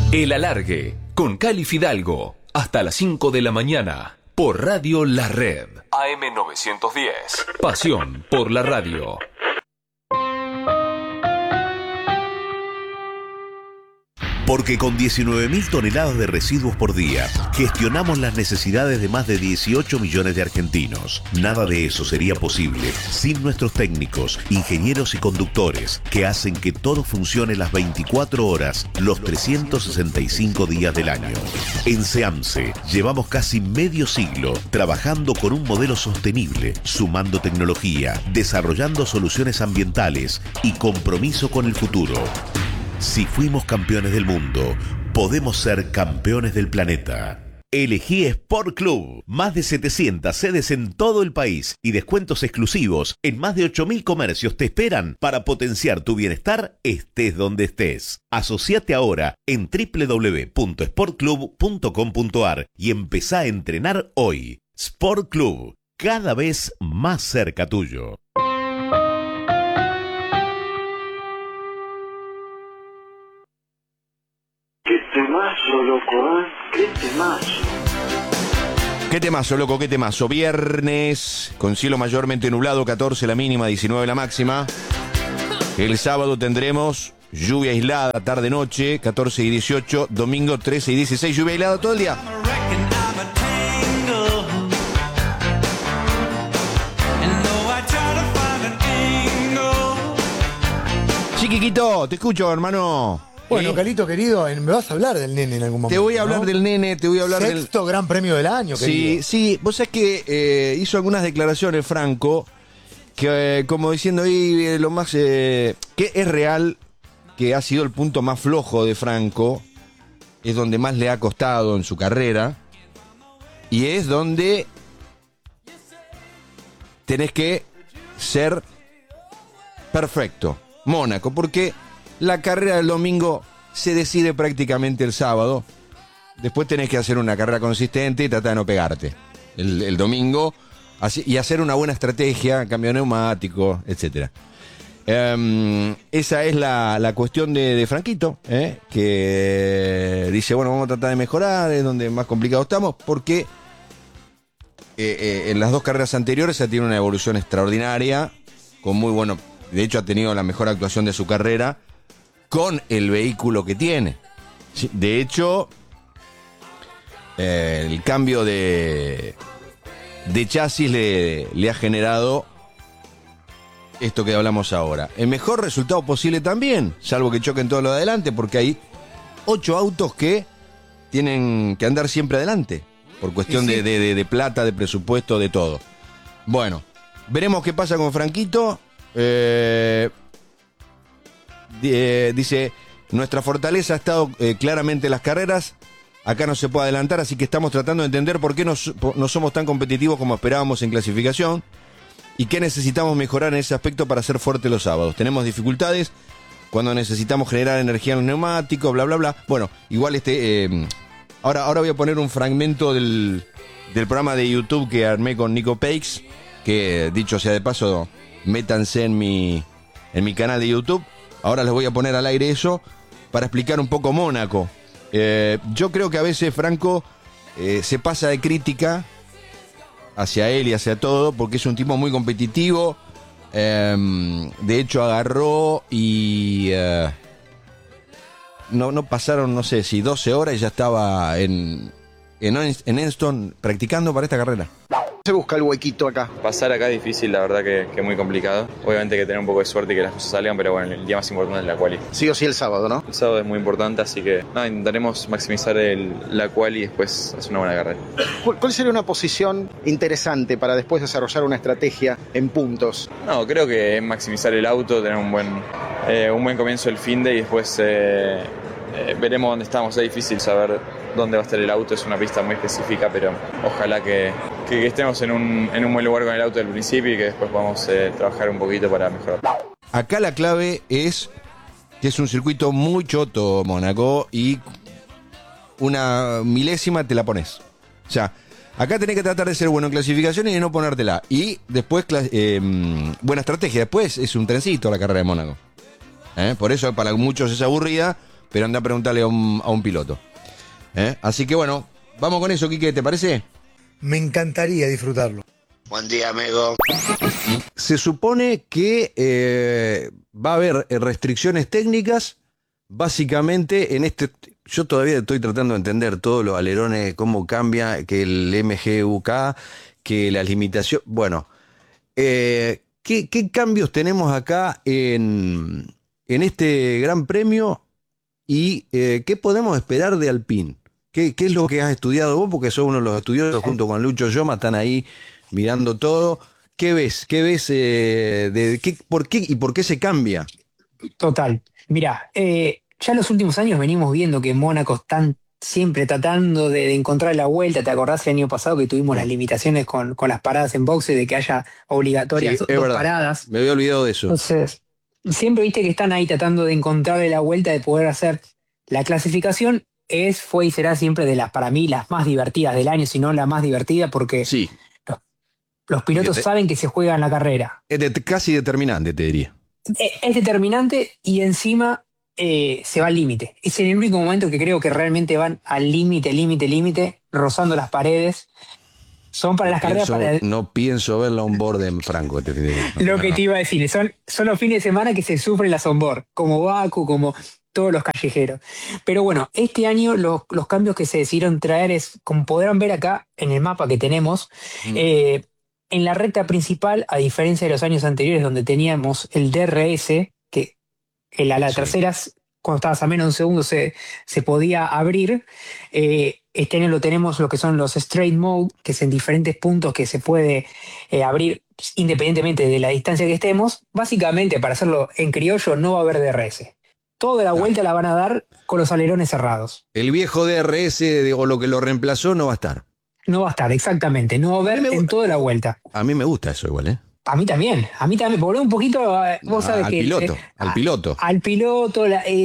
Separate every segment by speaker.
Speaker 1: El Alargue, con Cali Fidalgo, hasta las 5 de la mañana, por Radio La Red. AM 910. Pasión por la radio.
Speaker 2: Porque con 19.000 toneladas de residuos por día, gestionamos las necesidades de más de 18 millones de argentinos. Nada de eso sería posible sin nuestros técnicos, ingenieros y conductores, que hacen que todo funcione las 24 horas, los 365 días del año. En SEAMSE, llevamos casi medio siglo trabajando con un modelo sostenible, sumando tecnología, desarrollando soluciones ambientales y compromiso con el futuro. Si fuimos campeones del mundo, podemos ser campeones del planeta. Elegí Sport Club. Más de 700 sedes en todo el país y descuentos exclusivos en más de 8.000 comercios te esperan para potenciar tu bienestar estés donde estés. Asociate ahora en www.sportclub.com.ar y empezá a entrenar hoy. Sport Club, cada vez más cerca tuyo.
Speaker 3: Qué temazo, loco, ¿eh? Qué temazo.
Speaker 4: Qué temazo, loco, qué temazo. Viernes, con cielo mayormente nublado, 14 la mínima, 19 la máxima. El sábado tendremos lluvia aislada, tarde-noche, 14 y 18. Domingo, 13 y 16, lluvia aislada todo el día. Chiquiquito, te escucho, hermano.
Speaker 5: Bueno, Calito querido, me vas a hablar del nene en algún momento.
Speaker 4: Te voy a hablar, ¿no?, del nene, te voy a hablar del
Speaker 5: sexto gran premio del año, querido.
Speaker 4: Sí, vos sabés que hizo algunas declaraciones Franco, que como diciendo ahí lo más que es real, que ha sido el punto más flojo de Franco, es donde más le ha costado en su carrera, y es donde tenés que ser perfecto, Mónaco, porque la carrera del domingo se decide prácticamente el sábado. Después tenés que hacer una carrera consistente y tratar de no pegarte el domingo y hacer una buena estrategia, cambio de neumático, etc. Esa es la cuestión de Franquito, que dice, bueno, vamos a tratar de mejorar, es donde más complicado estamos, porque en las dos carreras anteriores ha tenido una evolución extraordinaria, con muy bueno, de hecho ha tenido la mejor actuación de su carrera, con el vehículo que tiene. De hecho, el cambio de chasis le ha generado esto que hablamos ahora. El mejor resultado posible también, salvo que choquen todo lo de adelante, porque hay 8 autos que tienen que andar siempre adelante, por cuestión
Speaker 5: sí.
Speaker 4: de plata, de presupuesto, de todo. Bueno, veremos qué pasa con Franquito. Dice, nuestra fortaleza ha estado claramente en las carreras, acá no se puede adelantar, así que estamos tratando de entender por qué no somos tan competitivos como esperábamos en clasificación y qué necesitamos mejorar en ese aspecto para ser fuertes los sábados. Tenemos dificultades cuando necesitamos generar energía en los neumáticos, bla, bla, bla. Bueno, igual ahora voy a poner un fragmento del programa de YouTube que armé con Nico Peix, que dicho sea de paso, métanse en mi canal de YouTube. Ahora les voy a poner al aire eso para explicar un poco Mónaco. Yo creo que a veces Franco se pasa de crítica hacia él y hacia todo, porque es un tipo muy competitivo. De hecho agarró y no pasaron, no sé si 12 horas y ya estaba en Enston practicando para esta carrera.
Speaker 6: Se busca el huequito acá.
Speaker 7: Pasar acá es difícil, la verdad que es muy complicado. Obviamente hay que tener un poco de suerte y que las cosas salgan, pero bueno, el día más importante es la quali.
Speaker 6: Sí o sí el sábado, ¿no?
Speaker 7: El sábado es muy importante, así que intentaremos maximizar la quali y después hacer una buena carrera.
Speaker 6: ¿Cuál sería una posición interesante para después desarrollar una estrategia en puntos?
Speaker 7: No, creo que es maximizar el auto, tener un buen comienzo del finde y después veremos dónde estamos. Es difícil saber dónde va a estar el auto, es una pista muy específica, pero ojalá que estemos en un buen lugar con el auto del principio y que después podamos trabajar un poquito para mejorar.
Speaker 4: Acá la clave es que es un circuito muy choto, Mónaco, y una milésima te la pones. O sea, acá tenés que tratar de ser bueno en clasificaciones y no ponértela. Y después, buena estrategia. Después es un trencito la carrera de Mónaco. Por eso para muchos es aburrida, pero anda a preguntarle a un piloto. Así que bueno, vamos con eso, Quique, ¿te parece?
Speaker 5: Me encantaría disfrutarlo.
Speaker 8: Buen día, amigo.
Speaker 4: Se supone que va a haber restricciones técnicas, básicamente en este... Yo todavía estoy tratando de entender todos los alerones, cómo cambia, que el MGUK, que las limitaciones... Bueno, ¿qué cambios tenemos acá en este Gran Premio y qué podemos esperar de Alpine? ¿Qué es lo que has estudiado vos? Porque sos uno de los estudiosos, junto con Lucho Yoma, están ahí mirando todo. ¿Qué ves? ¿Por qué se cambia?
Speaker 9: Total. Mira, ya en los últimos años venimos viendo que en Mónaco están siempre tratando de encontrar la vuelta. ¿Te acordás el año pasado que tuvimos las limitaciones con las paradas en boxe, de que haya obligatorias dos paradas?
Speaker 4: Me había olvidado de eso.
Speaker 9: Entonces, siempre viste que están ahí tratando de encontrarle la vuelta, de poder hacer la clasificación. Fue y será siempre para mí, las más divertidas del año, si no la más divertida, porque
Speaker 4: sí,
Speaker 9: los pilotos saben que se juega en la carrera.
Speaker 4: Es casi determinante, te diría.
Speaker 9: Es determinante y encima se va al límite. Es el único momento que creo que realmente van al límite, rozando las paredes. Son para las carreras.
Speaker 4: No pienso ver la onboard en Franco.
Speaker 9: Lo que te iba a decir, son los fines de semana que se sufren las onboard, como Baku, como todos los callejeros. Pero bueno, este año los cambios que se decidieron traer es, como podrán ver acá en el mapa que tenemos, en la recta principal, a diferencia de los años anteriores donde teníamos el DRS, que la tercera, cuando estabas a menos de un segundo, se podía abrir. Este año lo tenemos lo que son los straight mode, que es en diferentes puntos que se puede abrir independientemente de la distancia que estemos. Básicamente, para hacerlo en criollo, no va a haber DRS. Toda la vuelta la van a dar con los alerones cerrados.
Speaker 4: El viejo DRS o lo que lo reemplazó no va a estar.
Speaker 9: No va a estar, exactamente. No va a haber en toda la vuelta.
Speaker 4: A mí me gusta eso igual, ¿eh?
Speaker 9: A mí también. Volver un poquito, vos sabés que...
Speaker 4: Al piloto.
Speaker 9: Al piloto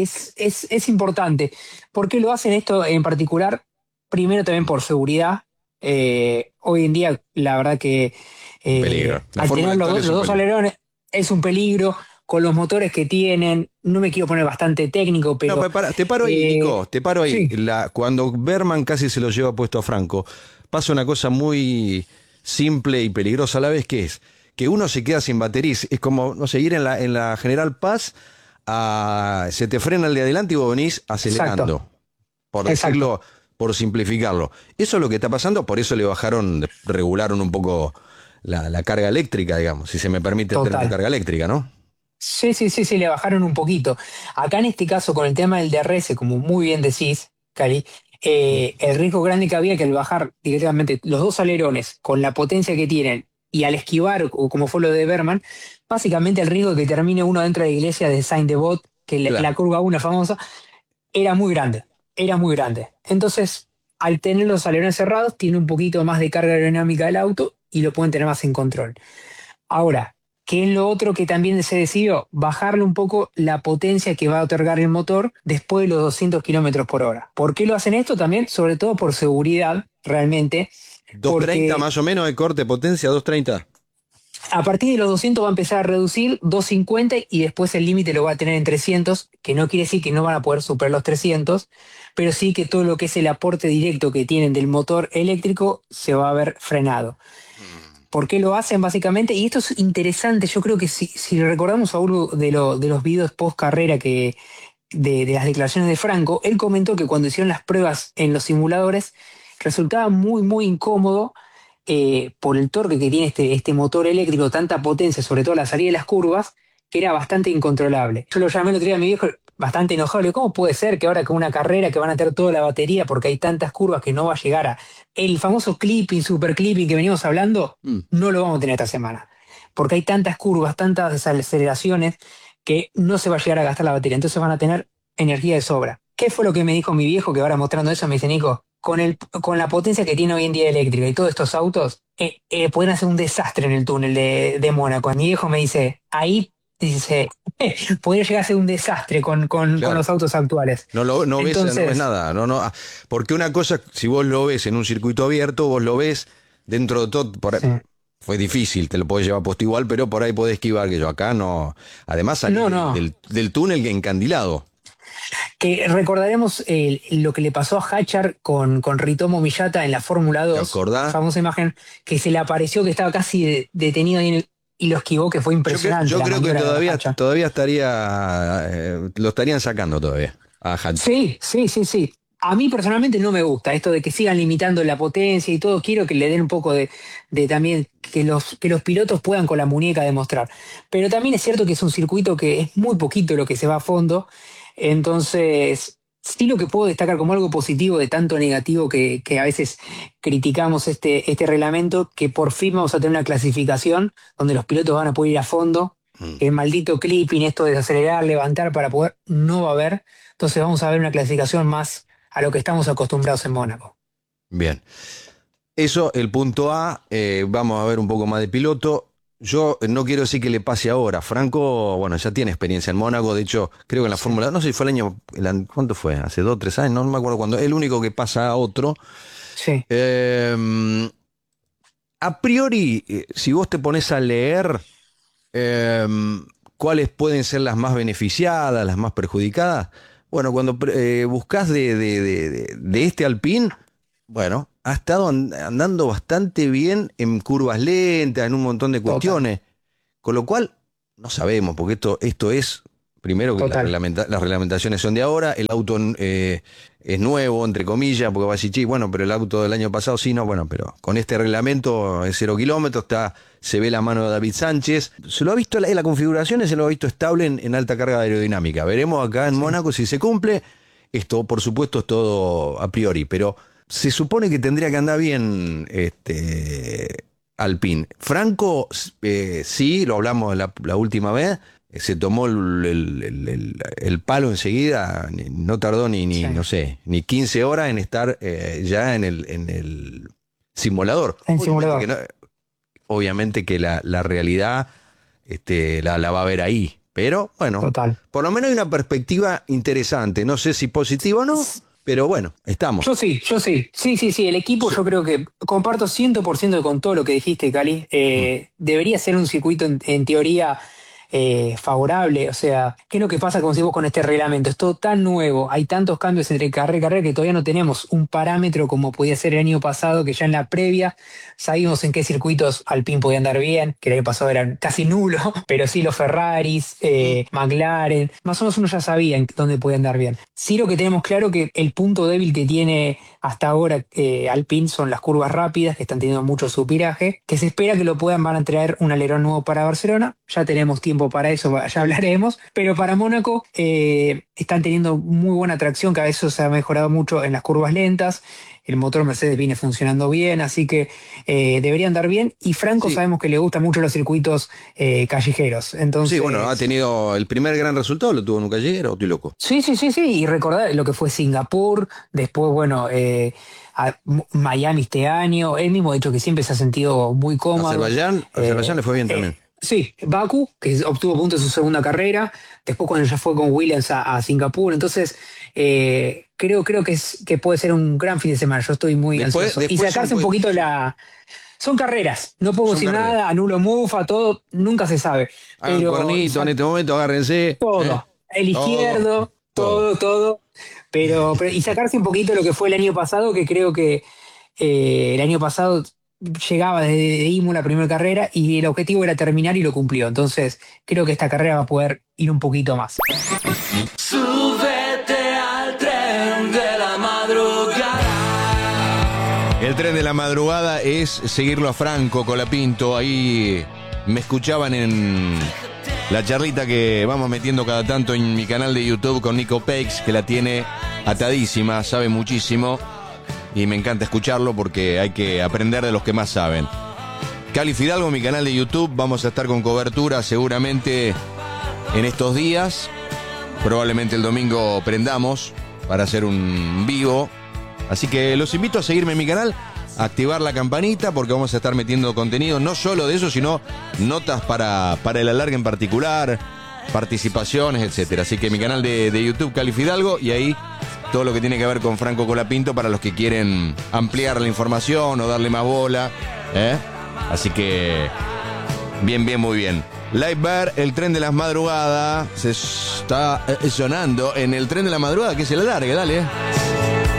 Speaker 9: es importante. ¿Por qué lo hacen esto en particular? Primero también por seguridad. Hoy en día, la verdad que...
Speaker 4: peligro.
Speaker 9: Al tener los dos alerones es un peligro. Con los motores que tienen, no me quiero poner bastante técnico, pero...
Speaker 4: No, te paro ahí, Nico, te paro ahí.
Speaker 9: Sí.
Speaker 4: Cuando Berman casi se lo lleva puesto a Franco, pasa una cosa muy simple y peligrosa a la vez, que es que uno se queda sin batería. Es como, no sé, ir en la General Paz, se te frena el de adelante y vos venís acelerando.
Speaker 9: Exacto.
Speaker 4: Por decirlo, por simplificarlo. Eso es lo que está pasando, por eso regularon un poco la carga eléctrica, digamos, si se me permite el término carga eléctrica, ¿no?
Speaker 9: Sí, le bajaron un poquito. Acá en este caso, con el tema del DRS, como muy bien decís, Cali, el riesgo grande que había que al bajar directamente los dos alerones con la potencia que tienen y al esquivar, o como fue lo de Berman, básicamente el riesgo de que termine uno dentro de la iglesia de Saint-Devote, que la curva 1 famosa, era muy grande. Entonces, al tener los alerones cerrados, tiene un poquito más de carga aerodinámica del auto y lo pueden tener más en control. Ahora, ¿qué es lo otro que también se decidió? Bajarle un poco la potencia que va a otorgar el motor después de los 200 kilómetros por hora. ¿Por qué lo hacen esto? También, sobre todo por seguridad, realmente.
Speaker 4: 230 más o menos de corte, potencia, 230.
Speaker 9: A partir de los 200 va a empezar a reducir 250 y después el límite lo va a tener en 300, que no quiere decir que no van a poder superar los 300, pero sí que todo lo que es el aporte directo que tienen del motor eléctrico se va a ver frenado. ¿Por qué lo hacen básicamente? Y esto es interesante, yo creo que si recordamos a uno de los videos post carrera de las declaraciones de Franco, él comentó que cuando hicieron las pruebas en los simuladores resultaba muy, muy incómodo por el torque que tiene este motor eléctrico, tanta potencia, sobre todo a la salida de las curvas, que era bastante incontrolable. Yo lo llamé el otro día a mi viejo bastante enojado. Le digo, ¿cómo puede ser que ahora con una carrera que van a tener toda la batería porque hay tantas curvas que no va a llegar a el famoso clipping, super clipping que venimos hablando? No lo vamos a tener esta semana. Porque hay tantas curvas, tantas desaceleraciones que no se va a llegar a gastar la batería. Entonces van a tener energía de sobra. ¿Qué fue lo que me dijo mi viejo? Que ahora mostrando eso me dice, Nico, con la potencia que tiene hoy en día eléctrica y todos estos autos, pueden hacer un desastre en el túnel de Mónaco. Mi viejo me dice, ahí podría llegar a ser un desastre con los autos actuales.
Speaker 4: Entonces, ves nada. Porque una cosa, si vos lo ves en un circuito abierto, vos lo ves dentro de todo. Fue difícil, te lo podés llevar puesto igual, pero por ahí podés esquivar, que yo acá no. Además, del túnel encandilado.
Speaker 9: Que recordaremos lo que le pasó a Hachar con Ritomo Miyata en la Fórmula 2.
Speaker 4: ¿Te acordás?
Speaker 9: La famosa imagen que se le apareció que estaba casi detenido ahí y lo esquivó, que fue impresionante.
Speaker 4: Yo creo que
Speaker 9: maniobra de
Speaker 4: todavía estaría, lo estarían sacando todavía a Hachar.
Speaker 9: Sí. A mí personalmente no me gusta esto de que sigan limitando la potencia y todo. Quiero que le den un poco de también que los pilotos puedan con la muñeca demostrar. Pero también es cierto que es un circuito que es muy poquito lo que se va a fondo. Entonces, sí, lo que puedo destacar como algo positivo de tanto negativo que a veces criticamos este reglamento, que por fin vamos a tener una clasificación donde los pilotos van a poder ir a fondo. El maldito clipping, esto de acelerar, levantar para poder, no va a haber. Entonces vamos a ver una clasificación más a lo que estamos acostumbrados en Mónaco.
Speaker 4: Bien. Eso, el punto A. Vamos a ver un poco más de piloto. Yo no quiero decir que le pase ahora. Franco, bueno, ya tiene experiencia en Mónaco. De hecho, creo que en la Fórmula, no sé si fue ¿cuánto fue? ¿Hace 2 o 3 años? No me acuerdo cuándo. El único que pasa a otro.
Speaker 9: Sí.
Speaker 4: A priori, si vos te pones a leer cuáles pueden ser las más beneficiadas, las más perjudicadas, bueno, cuando buscas de este Alpine, bueno, ha estado andando bastante bien en curvas lentas, en un montón de cuestiones. Total. Con lo cual, no sabemos, porque esto es, primero que las reglamentaciones son de ahora, el auto es nuevo, entre comillas, porque va a decir, bueno, pero el auto del año pasado sí, no, bueno, pero con este reglamento es 0 kilómetros, se ve la mano de David Sánchez. Se lo ha visto en la configuración, se lo ha visto estable en alta carga aerodinámica. Veremos acá en Mónaco si se cumple. Esto, por supuesto, es todo a priori, pero se supone que tendría que andar bien Alpine. Franco, sí, lo hablamos la última vez, se tomó el palo enseguida, no tardó no sé, ni 15 horas en estar ya en el simulador.
Speaker 9: En simulador.
Speaker 4: Obviamente que la realidad la va a ver ahí. Pero, bueno, por lo menos hay una perspectiva interesante. No sé si positiva o no, pero bueno, estamos.
Speaker 9: Yo sí. Sí, el equipo yo creo que comparto 100% con todo lo que dijiste, Cali. Debería ser un circuito en teoría favorable. O sea, ¿qué es lo que pasa con este reglamento? Es todo tan nuevo, hay tantos cambios entre carrera y carrera que todavía no tenemos un parámetro como podía ser el año pasado, que ya en la previa sabíamos en qué circuitos Alpine podía andar bien, que el año pasado eran casi nulos, pero sí los Ferraris, McLaren, más o menos uno ya sabía en dónde podía andar bien. Sí, lo que tenemos claro que el punto débil que tiene hasta ahora Alpine son las curvas rápidas, que están teniendo mucho supiraje, que se espera que van a traer un alerón nuevo para Barcelona. Ya tenemos tiempo para eso, ya hablaremos, pero para Mónaco están teniendo muy buena tracción, que a veces se ha mejorado mucho en las curvas lentas. El motor Mercedes viene funcionando bien, así que debería andar bien. Y Franco sabemos que le gustan mucho los circuitos callejeros. Entonces,
Speaker 4: sí, bueno, ha tenido el primer gran resultado, lo tuvo en un callejero, estoy loco.
Speaker 9: Sí. Y recordar lo que fue Singapur, después, bueno, a Miami este año. Él mismo ha dicho que siempre se ha sentido muy cómodo.
Speaker 4: Azerbaiyán le fue bien también.
Speaker 9: Sí, Baku, que obtuvo puntos en su segunda carrera, después cuando ya fue con Williams a Singapur. Entonces, creo que puede ser un gran fin de semana. Yo estoy muy ansioso. Y sacarse un poquito Son carreras, no puedo decir nada, anulo Mufa, todo, nunca se sabe.
Speaker 4: Pero cuernito en este momento, agárrense.
Speaker 9: Todo, el izquierdo, todo. Pero y sacarse un poquito lo que fue el año pasado, que creo que el año pasado llegaba desde Imola la primera carrera y el objetivo era terminar y lo cumplió. Entonces creo que esta carrera va a poder ir un poquito más.
Speaker 8: Súbete al tren de la madrugada.
Speaker 4: El tren de la madrugada es seguirlo a Franco Colapinto. Ahí me escuchaban en la charlita que vamos metiendo cada tanto en mi canal de YouTube con Nico Pex, que la tiene atadísima, sabe muchísimo. Y me encanta escucharlo porque hay que aprender de los que más saben. Cali Fidalgo, mi canal de YouTube. Vamos a estar con cobertura seguramente en estos días. Probablemente el domingo prendamos para hacer un vivo. Así que los invito a seguirme en mi canal, a activar la campanita porque vamos a estar metiendo contenido no solo de eso, sino notas para el alargue en particular, participaciones, etcétera. Así que mi canal de YouTube, Cali Fidalgo, y ahí todo lo que tiene que ver con Franco Colapinto para los que quieren ampliar la información o darle más bola. Así que, bien, muy bien. Lightbar, el tren de las madrugadas. Se está sonando en el tren de la madrugada, que se la largue, dale.